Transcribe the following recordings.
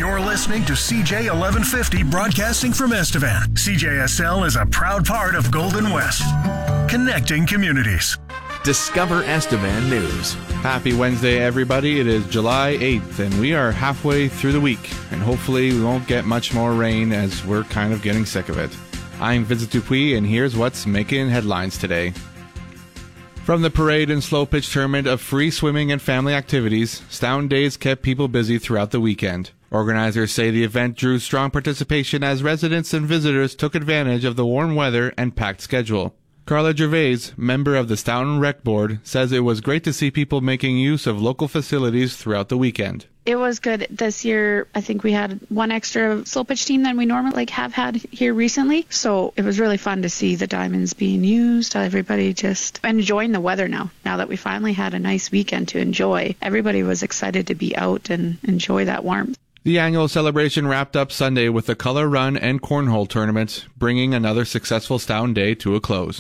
You're listening to CJ 1150 broadcasting from Estevan. CJSL is a proud part of Golden West, connecting communities. Discover Estevan News. Happy Wednesday, everybody. It is July 8th, and we are halfway through the week, and hopefully we won't get much more rain as we're kind of getting sick of it. I'm Vincent Dupuis, and here's what's making headlines today. From the parade and slow pitch tournament of free swimming and family activities, Stound Days kept people busy throughout the weekend. Organizers say the event drew strong participation as residents and visitors took advantage of the warm weather and packed schedule. Carla Gervais, member of the Stoughton Rec Board, says it was great to see people making use of local facilities throughout the weekend. It was good. This year, I think we had one extra slow pitch team than we normally have had here recently. So it was really fun to see the diamonds being used. Everybody just enjoying the weather now that we finally had a nice weekend to enjoy. Everybody was excited to be out and enjoy that warmth. The annual celebration wrapped up Sunday with the color run and cornhole tournament, bringing another successful Stoughton Day to a close.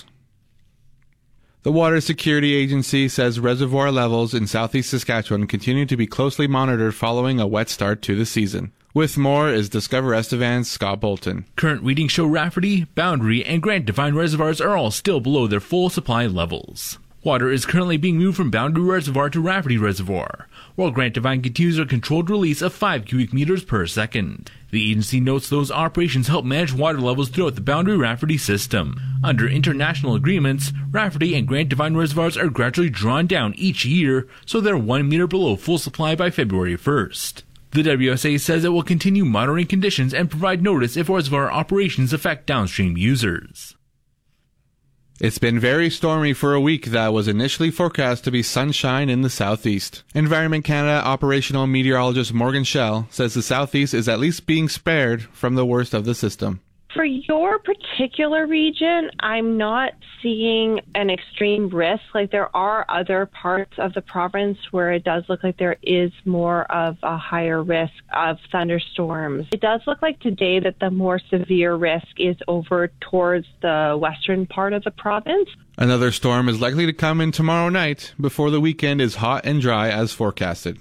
The Water Security Agency says reservoir levels in southeast Saskatchewan continue to be closely monitored following a wet start to the season. With more is Discover Estevan's Scott Bolton. Current readings show Rafferty, Boundary, and Grant Devine reservoirs are all still below their full supply levels. Water is currently being moved from Boundary Reservoir to Rafferty Reservoir, while Grant Devine continues a controlled release of 5 cubic meters per second. The agency notes those operations help manage water levels throughout the Boundary Rafferty system. Under international agreements, Rafferty and Grant Devine reservoirs are gradually drawn down each year, so they're 1 meter below full supply by February 1st. The WSA says it will continue monitoring conditions and provide notice if reservoir operations affect downstream users. It's been very stormy for a week that was initially forecast to be sunshine in the southeast. Environment Canada operational meteorologist Morgan Schell says the southeast is at least being spared from the worst of the system. For your particular region, I'm not seeing an extreme risk. Like, there are other parts of the province where it does look like there is more of a higher risk of thunderstorms. It does look like today that the more severe risk is over towards the western part of the province. Another storm is likely to come in tomorrow night before the weekend is hot and dry as forecasted.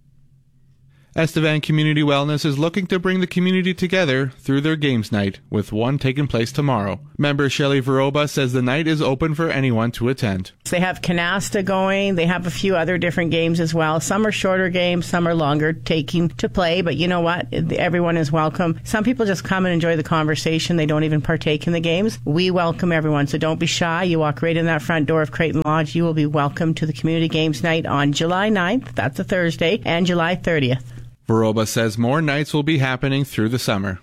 Estevan Community Wellness is looking to bring the community together through their games night, with one taking place tomorrow. Member Shelley Veroba says the night is open for anyone to attend. They have canasta going. They have a few other different games as well. Some are shorter games, some are longer taking to play, but you know what? Everyone is welcome. Some people just come and enjoy the conversation. They don't even partake in the games. We welcome everyone, so don't be shy. You walk right in that front door of Creighton Lodge. You will be welcome to the Community Games Night on July 9th, that's a Thursday, and July 30th. Veroba says more nights will be happening through the summer.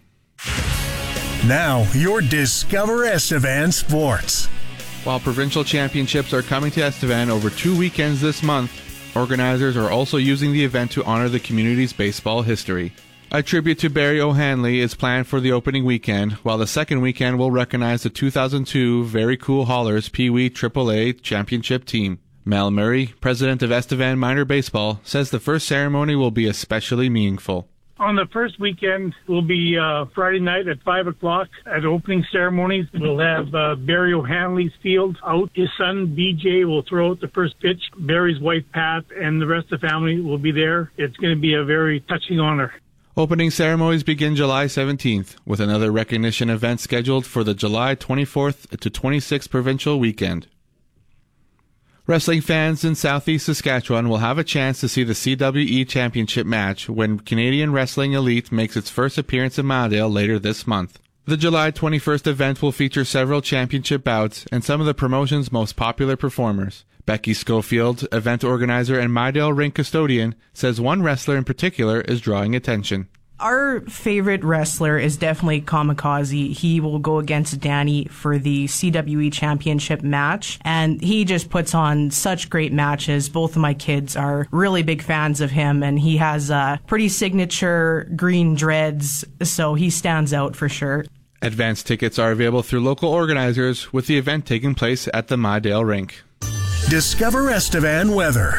Now, your Discover Estevan Sports. While provincial championships are coming to Estevan over 2 weekends this month, organizers are also using the event to honor the community's baseball history. A tribute to Barry O'Hanley is planned for the opening weekend, while the second weekend will recognize the 2002 Very Cool Haulers Pee Wee AAA championship team. Mel Murray, president of Estevan Minor Baseball, says the first ceremony will be especially meaningful. On the first weekend will be Friday night at 5 o'clock at opening ceremonies. We'll have Barry O'Hanley's field out. His son, BJ, will throw out the first pitch. Barry's wife, Pat, and the rest of the family will be there. It's going to be a very touching honor. Opening ceremonies begin July 17th, with another recognition event scheduled for the July 24th to 26th provincial weekend. Wrestling fans in southeast Saskatchewan will have a chance to see the CWE Championship match when Canadian Wrestling Elite makes its first appearance in Maydale later this month. The July 21st event will feature several championship bouts and some of the promotion's most popular performers. Becky Schofield, event organizer and Maydale ring custodian, says one wrestler in particular is drawing attention. Our favorite wrestler is definitely Kamikaze. He will go against Danny for the CWE Championship match, and he just puts on such great matches. Both of my kids are really big fans of him, and he has pretty signature green dreads, so he stands out for sure. Advance tickets are available through local organizers, with the event taking place at the Maydale rink. Discover Estevan weather.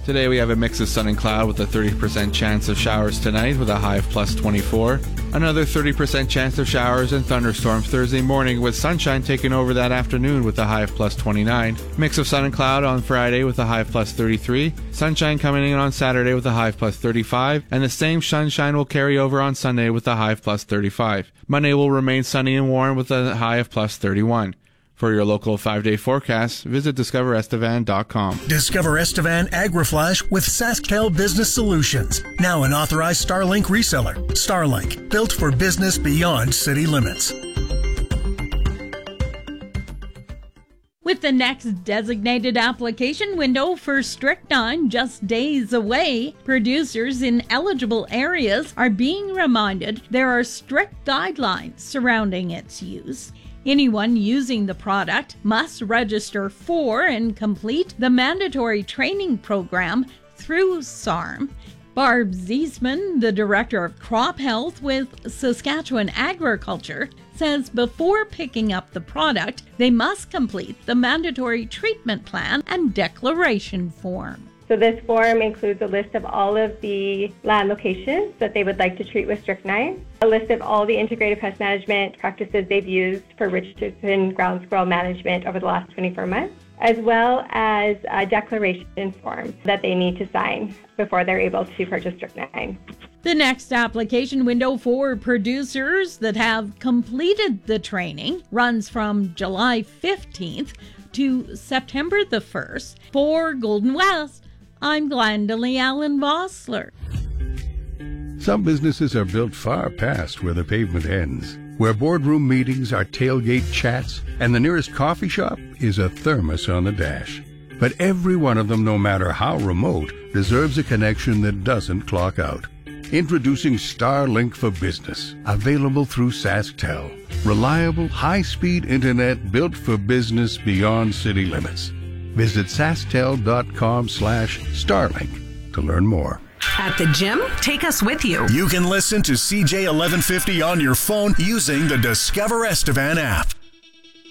Today we have a mix of sun and cloud with a 30% chance of showers tonight with a high of plus 24. Another 30% chance of showers and thunderstorms Thursday morning with sunshine taking over that afternoon with a high of plus 29. Mix of sun and cloud on Friday with a high of plus 33. Sunshine coming in on Saturday with a high of plus 35. And the same sunshine will carry over on Sunday with a high of plus 35. Monday will remain sunny and warm with a high of plus 31. For your local 5-day forecast, visit discoverestevan.com. Discover Estevan AgriFlash with SaskTel Business Solutions. Now an authorized Starlink reseller. Starlink, built for business beyond city limits. With the next designated application window for strychnine just days away, producers in eligible areas are being reminded there are strict guidelines surrounding its use. Anyone using the product must register for and complete the mandatory training program through SARM. Barb Ziesman, the Director of Crop Health with Saskatchewan Agriculture, says before picking up the product, they must complete the mandatory treatment plan and declaration form. So this form includes a list of all of the land locations that they would like to treat with strychnine, a list of all the integrated pest management practices they've used for Richardson ground squirrel management over the last 24 months, as well as a declaration form that they need to sign before they're able to purchase strychnine. The next application window for producers that have completed the training runs from July 15th to September the 1st. For Golden West, I'm Glendalee Allen Vossler. Some businesses are built far past where the pavement ends, where boardroom meetings are tailgate chats, and the nearest coffee shop is a thermos on the dash. But every one of them, no matter how remote, deserves a connection that doesn't clock out. Introducing Starlink for Business, available through SaskTel. Reliable, high-speed internet built for business beyond city limits. Visit sasktel.com/Starlink to learn more. At the gym, take us with you. You can listen to CJ 1150 on your phone using the Discover Estevan app.